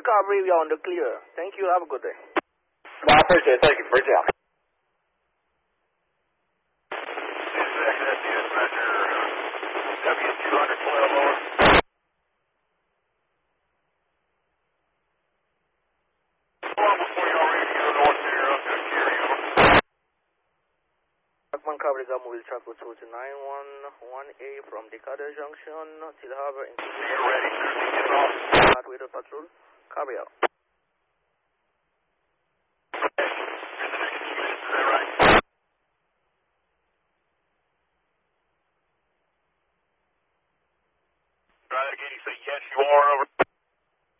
recovery, we are on the clear. Thank you, have a good day. No, I appreciate it. Thank you. Bridge out. W212 over. Before y'all radio north there, up there, carry over. Blackman coverage, I'm moving traffic to 911A from Decatur Junction, Till Harbor, You're ready, sir. Get off. Pathway to patrol. Carry out. In the next few minutes, is that right? Try that again. You say yes, you are over.